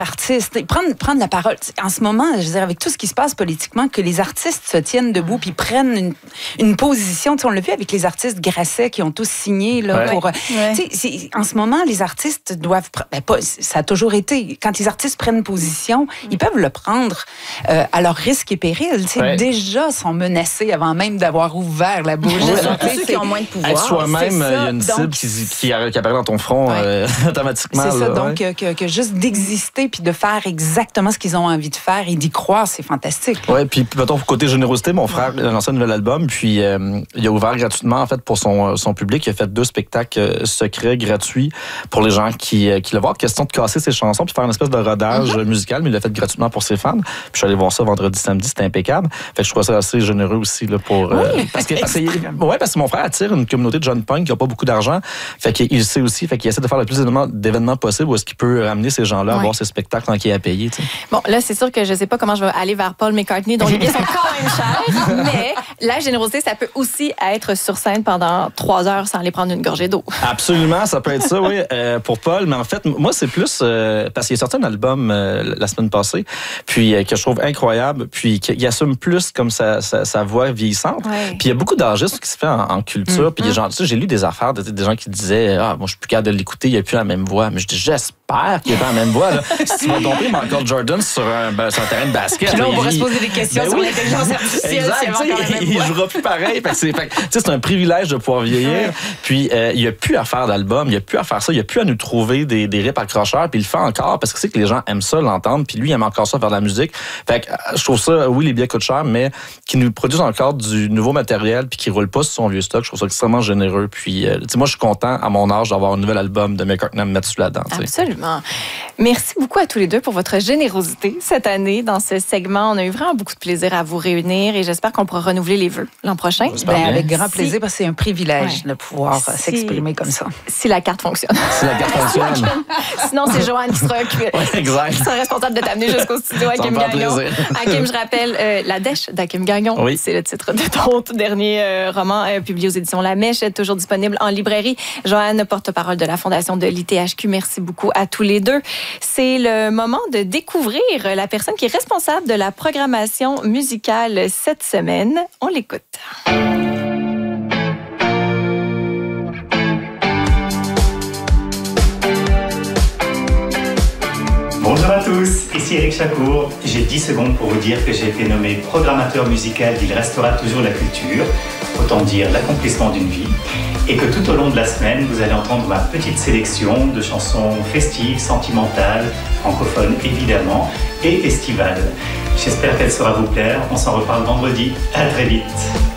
artistes, prendre la parole. En ce moment, je veux dire, avec tout ce qui se passe politiquement, que les artistes se tiennent debout puis prennent une position. Tu sais, on l'a vu avec les artistes Grasset qui ont tous signé là, pour... Tu sais, en ce moment, les artistes doivent... ça a toujours été. Quand les artistes prennent position, ils peuvent le prendre à leur risque et péril. Tu sais, déjà sont menacés avant même d'avoir ouvert la bouche. Tous ceux qui ont moins de pouvoir. Être soi-même, il y a une cible qui apparaît dans ton front automatiquement. C'est ça, là, donc que juste d'exister puis de faire exactement ce qu'ils ont envie de faire et d'y croire, c'est fantastique. Oui, puis mettons, côté générosité, mon frère a lancé un nouvel album, puis il a ouvert gratuitement, en fait, pour son public. Il a fait 2 spectacles secrets, gratuits, pour les gens qui le voient. Question de casser ses chansons puis faire une espèce de rodage musical, mais il l'a fait gratuitement pour ses fans. Puis je suis allé voir ça vendredi, samedi, c'était impeccable. Fait que je trouve ça assez généreux aussi là, pour... parce que mon frère attire une communauté de jeunes punks qui n'a pas beaucoup d'argent. Fait qu'il sait aussi, fait qu'il essaie de faire le plus d'événements possible où est-ce qu'il peut ramener ces gens-là à voir ces spectacles tant qu'il est à payer. T'sais. Bon, là, c'est sûr que je sais pas comment je vais aller vers Paul McCartney, dont les billets sont quand même chers, mais la générosité, ça peut aussi être sur scène pendant 3 heures sans aller prendre une gorgée d'eau. Absolument, ça peut être ça, oui, pour Paul. Mais en fait, moi, c'est plus parce qu'il a sorti un album la semaine passée, puis que je trouve incroyable, puis qu'il assume plus comme sa voix vieillissante. Puis il y a beaucoup d'artistes qui se fait en culture, puis gens, tu sais, j'ai lu des affaires des gens qui disaient moi, je suis plus capable de l'écouter, il n'y a plus la même voix. Mais je dis, j'espère qu'il n'y a pas la même voix. Là. Si tu vas domper Michael Jordan sur un terrain de basket. Puis là, on pourrait se poser des questions sur l'intelligence artificielle. Exact, il ne jouera plus pareil. C'est un privilège de pouvoir vieillir. Puis il n'y a plus à faire d'album, il n'y a plus à faire ça, il n'y a plus à nous trouver des rips accrocheurs. Puis il le fait encore parce que c'est que les gens aiment ça, l'entendre. Puis lui, il aime encore ça, faire de la musique. Fait que je trouve ça, oui, les billets coûtent cher, mais qui nous produisent encore du nouveau matériel puis qui ne roule pas sur son vieux stock. Je trouve ça extrêmement généreux. Puis moi, je suis content à mon âge d'avoir un nouvel album de McCartney à me mettre sous la dent. Absolument. Merci beaucoup à tous les deux pour votre générosité cette année dans ce segment. On a eu vraiment beaucoup de plaisir à vous réunir et j'espère qu'on pourra renouveler les vœux l'an prochain. Avec grand plaisir parce que c'est un privilège de pouvoir s'exprimer comme ça. Si la carte fonctionne. Si la carte fonctionne. Sinon, c'est Joanne qui sera responsable de t'amener jusqu'au studio Hakim Gagnon. Hakim, je rappelle, La Dèche d'Hakim Gagnon. Oui. C'est le titre de ton tout dernier roman publié aux éditions La Mèche, toujours disponible en librairie. Joanne, porte-parole de la Fondation de l'ITHQ. Merci beaucoup à tous les deux. C'est le moment de découvrir la personne qui est responsable de la programmation musicale cette semaine. On l'écoute. Bonjour à tous, ici Éric Chacour. J'ai 10 secondes pour vous dire que j'ai été nommé programmateur musical d'Il restera toujours la culture, autant dire l'accomplissement d'une vie, et que tout au long de la semaine, vous allez entendre ma petite sélection de chansons festives, sentimentales, francophones évidemment, et estivales. J'espère qu'elle saura vous plaire. On s'en reparle vendredi. À très vite.